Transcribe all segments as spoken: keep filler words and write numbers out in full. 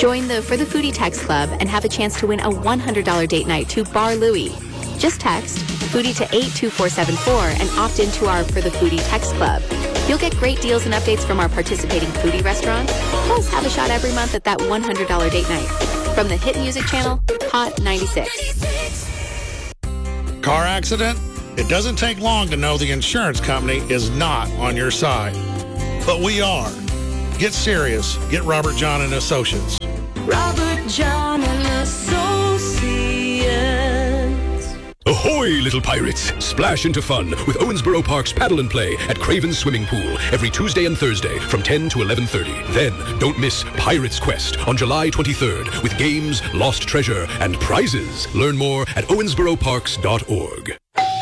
Join the For the Foodie text club and have a chance to win a one hundred dollars date night to Bar Louie. Just text Foodie to eight two four seven four and opt into our For the Foodie text club. You'll get great deals and updates from our participating foodie restaurants, plus have a shot every month at that one hundred dollars date night. From the hit music channel, Hot ninety-six. Car accident? It doesn't take long to know the insurance company is not on your side. But we are. Get serious. Get Robert John and Associates. Robert John and Associates. Ahoy, little pirates! Splash into fun with Owensboro Park's Paddle and Play at Craven's Swimming Pool every Tuesday and Thursday from ten to eleven thirty. Then, don't miss Pirate's Quest on July twenty-third with games, lost treasure, and prizes. Learn more at owensboro parks dot org.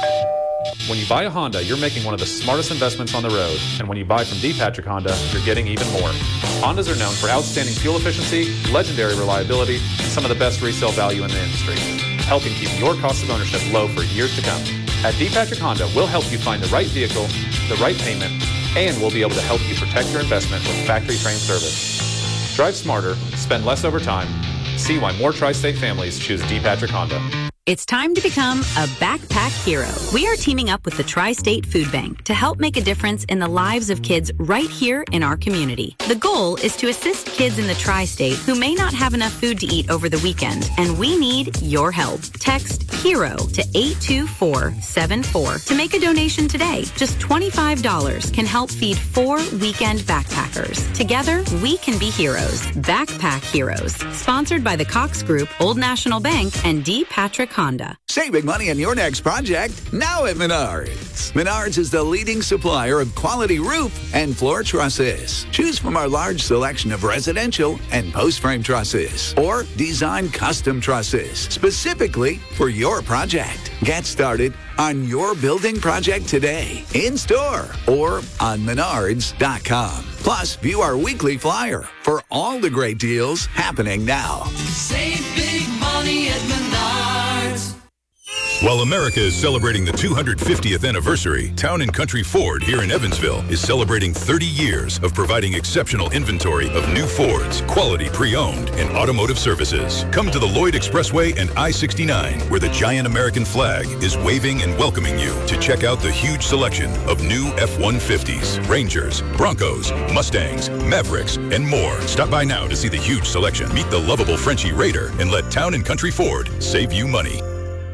When you buy a Honda, you're making one of the smartest investments on the road. And when you buy from D. Patrick Honda, you're getting even more. Hondas are known for outstanding fuel efficiency, legendary reliability, and some of the best resale value in the industry, helping keep your cost of ownership low for years to come. At D. Patrick Honda, we'll help you find the right vehicle, the right payment, and we'll be able to help you protect your investment with factory-trained service. Drive smarter, spend less over time. See why more tri-state families choose D. Patrick Honda. It's time to become a backpack hero. We are teaming up with the Tri-State Food Bank to help make a difference in the lives of kids right here in our community. The goal is to assist kids in the Tri-State who may not have enough food to eat over the weekend, and we need your help. Text HERO to eight two four seven four to make a donation today. Just twenty-five dollars can help feed four weekend backpackers. Together, we can be heroes. Backpack Heroes. Sponsored by the Cox Group, Old National Bank, and D. Patrick Honda. Saving money on your next project now at Menards. Menards is the leading supplier of quality roof and floor trusses. Choose from our large selection of residential and post-frame trusses or design custom trusses specifically for your project. Get started on your building project today, in store or on menards dot com. Plus, view our weekly flyer for all the great deals happening now. Save big money at Menards. While America is celebrating the two hundred fiftieth anniversary, Town and Country Ford here in Evansville is celebrating thirty years of providing exceptional inventory of new Fords, quality pre-owned, and automotive services. Come to the Lloyd Expressway and I sixty-nine, where the giant American flag is waving and welcoming you to check out the huge selection of new F one fifties, Rangers, Broncos, Mustangs, Mavericks, and more. Stop by now to see the huge selection. Meet the lovable Frenchie Raider and let Town and Country Ford save you money.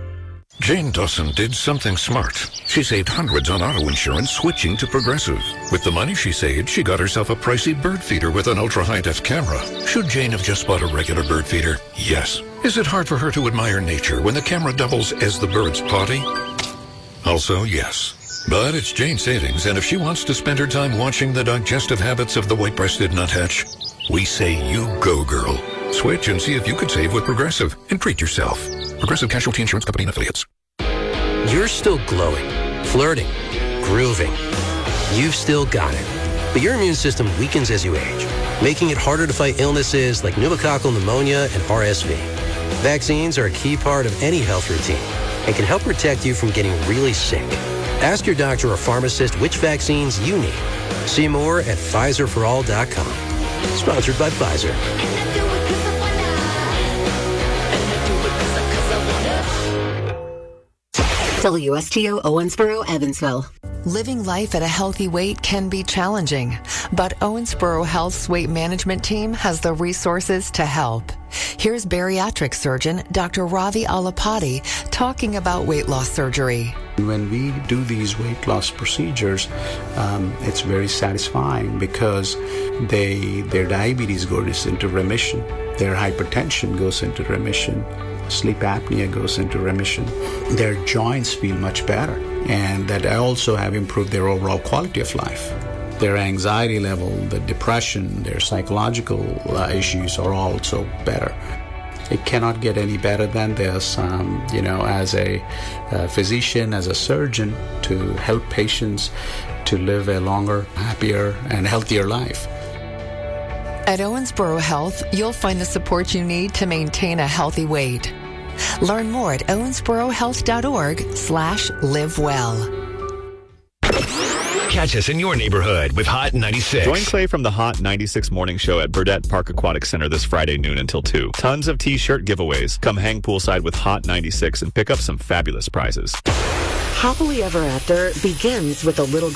Jane Dawson did something smart. She saved hundreds on auto insurance switching to Progressive. With the money she saved, she got herself a pricey bird feeder with an ultra-high-def camera. Should Jane have just bought a regular bird feeder? Yes. Is it hard for her to admire nature when the camera doubles as the bird's potty? Also, yes. But it's Jane's savings, and if she wants to spend her time watching the digestive habits of the white-breasted nuthatch, we say you go, girl. Switch and see if you could save with Progressive and treat yourself. Progressive Casualty Insurance Company and Affiliates. You're still glowing, flirting, grooving. You've still got it. But your immune system weakens as you age, making it harder to fight illnesses like pneumococcal pneumonia and R S V. Vaccines are a key part of any health routine and can help protect you from getting really sick. Ask your doctor or pharmacist which vaccines you need. See more at Pfizer for all dot com. Sponsored by Pfizer. W S T O Owensboro, Evansville. Living life at a healthy weight can be challenging, but Owensboro Health's weight management team has the resources to help. Here's bariatric surgeon Doctor Ravi Alapati talking about weight loss surgery. When we do these weight loss procedures, um, it's very satisfying because they their diabetes goes into remission, their hypertension goes into remission, sleep apnea goes into remission. Their joints feel much better, and that also have improved their overall quality of life. Their anxiety level, the depression, their psychological uh, issues are also better. It cannot get any better than this, um, you know, as a uh, physician, as a surgeon, to help patients to live a longer, happier, and healthier life. At Owensboro Health, you'll find the support you need to maintain a healthy weight. Learn more at owensboro health dot org slash live well. Catch us in your neighborhood with Hot ninety-six. Join Clay from the Hot ninety-six Morning Show at Burdette Park Aquatic Center this Friday noon until two. Tons of t-shirt giveaways. Come hang poolside with Hot ninety-six and pick up some fabulous prizes. Happily Ever After begins with a little